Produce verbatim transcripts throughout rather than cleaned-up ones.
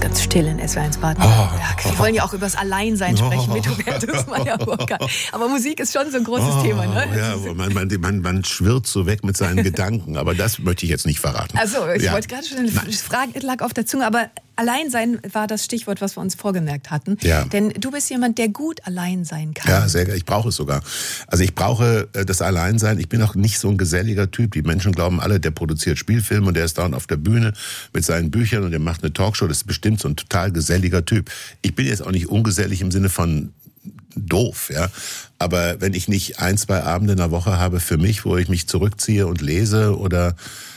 ganz still in S W R eins Baden-Württemberg. Oh, oh, Wir wollen ja auch über das Alleinsein sprechen oh, mit Hubertus Meyer-Burkhardt. Aber Musik ist schon so ein großes oh, Thema, ne? Ja, man, man, man, man schwirrt so weg mit seinen Gedanken, aber das möchte ich jetzt nicht verraten. Also, ich ja. wollte gerade schon eine Nein. Frage lag auf der Zunge, aber Alleinsein war das Stichwort, was wir uns vorgemerkt hatten. Ja. Denn du bist jemand, der gut allein sein kann. Ja, sehr, ich brauche es sogar. Also ich brauche das Alleinsein. Ich bin auch nicht so ein geselliger Typ. Die Menschen glauben alle, der produziert Spielfilme und der ist dauernd auf der Bühne mit seinen Büchern und der macht eine Talkshow. Das ist bestimmt so ein total geselliger Typ. Ich bin jetzt auch nicht ungesellig im Sinne von doof, ja. Aber wenn ich nicht ein, zwei Abende in der Woche habe für mich, wo ich mich zurückziehe und lese oder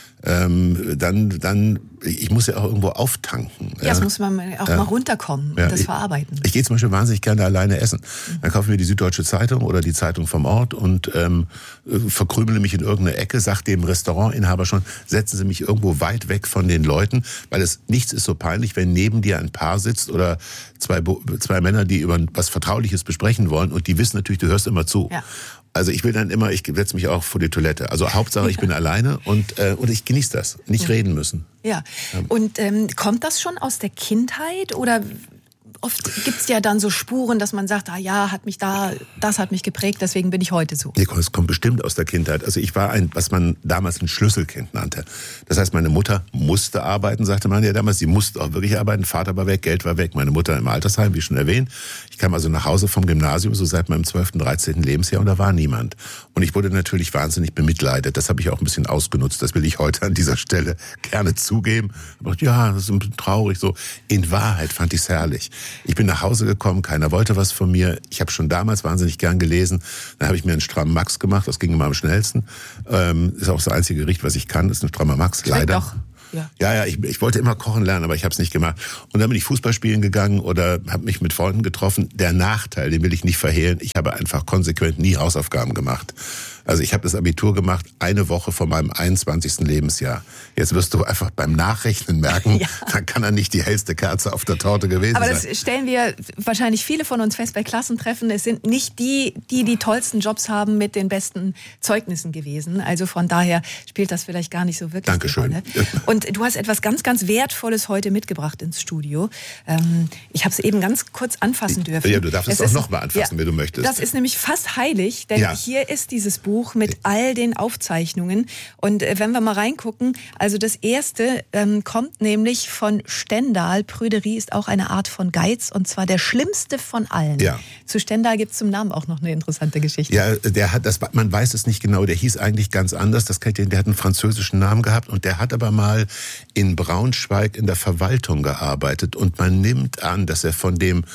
ähm, dann, dann, ich muss ja auch irgendwo auftanken. Ja, das ja. muss man auch ja. mal runterkommen und ja. das ich, verarbeiten. Ich gehe zum Beispiel wahnsinnig gerne alleine essen. Dann kaufe ich mir die Süddeutsche Zeitung oder die Zeitung vom Ort und ähm, verkrümele mich in irgendeine Ecke, sage dem Restaurantinhaber schon, setzen Sie mich irgendwo weit weg von den Leuten, weil es nichts ist so peinlich, wenn neben dir ein Paar sitzt oder zwei, zwei Männer, die über was Vertrauliches besprechen wollen und die wissen natürlich, du hörst immer zu. Ja. Also ich will dann immer, ich setze mich auch vor die Toilette. Also Hauptsache, ich bin alleine und, äh, und ich genieße das, nicht ja. reden müssen. Ja, und ähm, kommt das schon aus der Kindheit oder oft gibt's ja dann so Spuren, dass man sagt, ah ja, hat mich da, das hat mich geprägt, deswegen bin ich heute so. Nee, es kommt bestimmt aus der Kindheit. Also ich war ein, was man damals ein Schlüsselkind nannte. Das heißt, meine Mutter musste arbeiten, sagte man ja damals. Sie musste auch wirklich arbeiten. Vater war weg, Geld war weg. Meine Mutter im Altersheim, wie schon erwähnt. Ich kam also nach Hause vom Gymnasium, so seit meinem zwölften, dreizehnten Lebensjahr und da war niemand. Und ich wurde natürlich wahnsinnig bemitleidet. Das habe ich auch ein bisschen ausgenutzt. Das will ich heute an dieser Stelle gerne zugeben. Ich dachte, ja, das ist ein bisschen traurig so. In Wahrheit fand ich es herrlich. Ich bin nach Hause gekommen, keiner wollte was von mir. Ich habe schon damals wahnsinnig gern gelesen. Dann habe ich mir einen strammen Max gemacht, das ging immer am schnellsten. Ähm, ist auch das einzige Gericht, was ich kann, ist ein strammer Max, Klingt leider. Doch. Ja, ja, ja ich, ich wollte immer kochen lernen, aber ich habe es nicht gemacht. Und dann bin ich Fußball spielen gegangen oder habe mich mit Freunden getroffen. Der Nachteil, den will ich nicht verhehlen, ich habe einfach konsequent nie Hausaufgaben gemacht. Also ich habe das Abitur gemacht, eine Woche vor meinem einundzwanzigsten Lebensjahr. Jetzt wirst du einfach beim Nachrechnen merken, ja. dann kann er nicht die hellste Kerze auf der Torte gewesen Aber sein. Aber das stellen wir wahrscheinlich viele von uns fest bei Klassentreffen. Es sind nicht die, die die tollsten Jobs haben mit den besten Zeugnissen gewesen. Also von daher spielt das vielleicht gar nicht so wirklich Dankeschön. eine Rolle. Und du hast etwas ganz, ganz Wertvolles heute mitgebracht ins Studio. Ähm, ich habe es eben ganz kurz anfassen dürfen. Ja, du darfst es, es auch nochmal anfassen, ja, wenn du möchtest. Das ist nämlich fast heilig, denn ja. hier ist dieses Buch mit all den Aufzeichnungen. Und äh, wenn wir mal reingucken, also das erste ähm, kommt nämlich von Stendhal. Prüderie ist auch eine Art von Geiz und zwar der schlimmste von allen. Ja. Zu Stendhal gibt es zum Namen auch noch eine interessante Geschichte. Ja, der hat das, man weiß es nicht genau, der hieß eigentlich ganz anders. Das, der hat einen französischen Namen gehabt und der hat aber mal in Braunschweig in der Verwaltung gearbeitet und man nimmt an, dass er von dem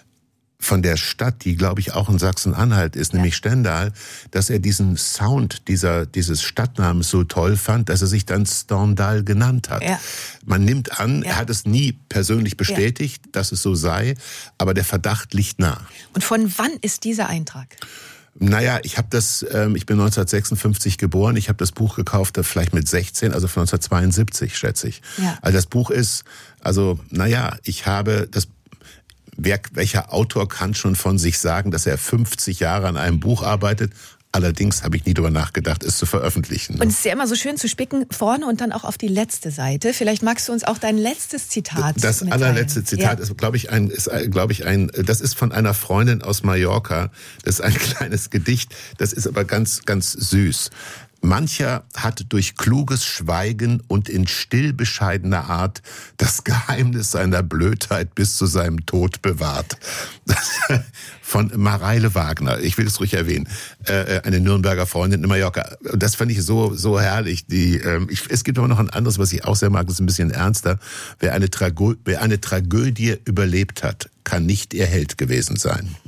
von der Stadt, die glaube ich auch in Sachsen-Anhalt ist, ja. nämlich Stendhal, dass er diesen Sound dieser dieses Stadtnamens so toll fand, dass er sich dann Stendhal genannt hat. Ja. Man nimmt an, ja. er hat es nie persönlich bestätigt, ja. dass es so sei, aber der Verdacht liegt nah. Und von wann ist dieser Eintrag? Naja, ich habe das, ähm, ich bin neunzehnhundertsechsundfünfzig geboren, ich habe das Buch gekauft, vielleicht mit sechzehn, also von neunzehnhundertzweiundsiebzig, schätze ich. Ja. Also das Buch ist, also naja, ich habe das Wer, welcher Autor kann schon von sich sagen, dass er fünfzig Jahre an einem Buch arbeitet? Allerdings habe ich nie darüber nachgedacht, es zu veröffentlichen. Und es ist ja immer so schön zu spicken, vorne und dann auch auf die letzte Seite. Vielleicht magst du uns auch dein letztes Zitat Das mitteilen. allerletzte Zitat ja. ist, glaube ich, ein, ist, glaube ich, ein, das ist von einer Freundin aus Mallorca. Das ist ein kleines Gedicht. Das ist aber ganz, ganz süß. Mancher hat durch kluges Schweigen und in still bescheidener Art das Geheimnis seiner Blödheit bis zu seinem Tod bewahrt. Das, von Mareile Wagner, ich will es ruhig erwähnen, äh, eine Nürnberger Freundin in Mallorca. Das fand ich so so herrlich. Die, ähm, ich, es gibt aber noch ein anderes, was ich auch sehr mag, das ist ein bisschen ernster. Wer eine, Trago- wer eine Tragödie überlebt hat, kann nicht ihr Held gewesen sein.